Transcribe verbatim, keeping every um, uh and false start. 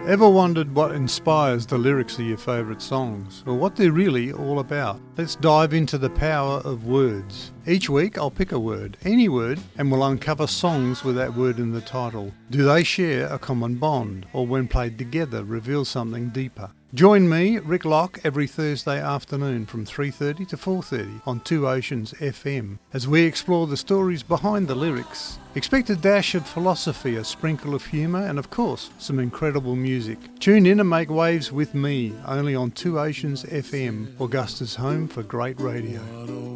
Ever wondered what inspires the lyrics of your favourite songs, or what they're really all about? Let's dive into the power of words. Each week I'll pick a word, any word, and we'll uncover songs with that word in the title. Do they share a common bond, or when played together reveal something deeper? Join me, Rick Locke, every Thursday afternoon from three thirty to four thirty on Two Oceans F M as we explore the stories behind the lyrics. Expect a dash of philosophy, a sprinkle of humour, and of course, some incredible music. Tune in and make waves with me, only on Two Oceans F M, Augusta's home for great radio.